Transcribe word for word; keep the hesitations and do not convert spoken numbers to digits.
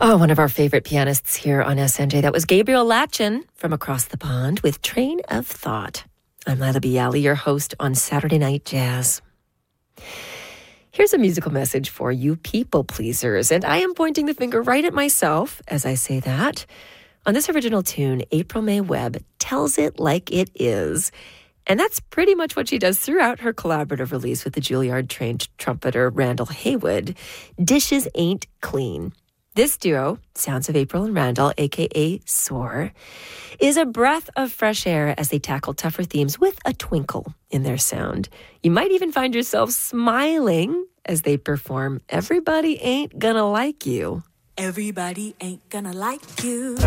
Oh, one of our favorite pianists here on S N J. That was Gabriel Latchin from across the pond with Train of Thought. I'm Lila Bialy, your host on Saturday Night Jazz. Here's a musical message for you people pleasers, and I am pointing the finger right at myself as I say that. On this original tune, April May Webb tells it like it is. And that's pretty much what she does throughout her collaborative release with the Juilliard-trained trumpeter Randall Haywood. Dishes Ain't Clean. This duo, Sounds of April and Randall, a k a. Soar, is a breath of fresh air as they tackle tougher themes with a twinkle in their sound. You might even find yourself smiling as they perform Everybody Ain't Gonna Like You. Everybody ain't gonna like you.